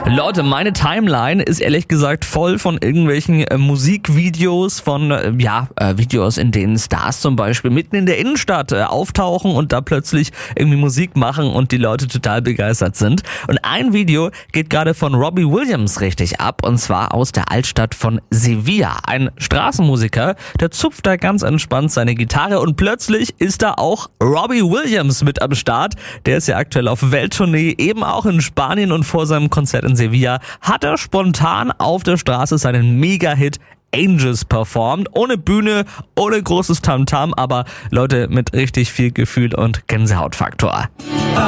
Leute, meine Timeline ist ehrlich gesagt voll von irgendwelchen Musikvideos, von Videos, in denen Stars zum Beispiel mitten in der Innenstadt auftauchen und da plötzlich irgendwie Musik machen und die Leute total begeistert sind. Und ein Video geht gerade von Robbie Williams richtig ab, und zwar aus der Altstadt von Sevilla. Ein Straßenmusiker, der zupft da ganz entspannt seine Gitarre und plötzlich ist da auch Robbie Williams mit am Start. Der ist ja aktuell auf Welttournee, eben auch in Spanien, und vor seinem Konzert in Sevilla hat er spontan auf der Straße seinen Mega-Hit Angels performt. Ohne Bühne, ohne großes Tamtam, aber Leute mit richtig viel Gefühl und Gänsehautfaktor.